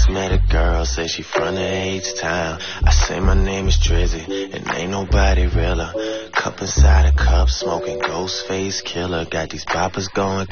just met a girl, say she from the H-Town. I say my name is Drizzy, and ain't nobody realer. Cup inside a cup, smoking Ghostface Killer. Got these boppers going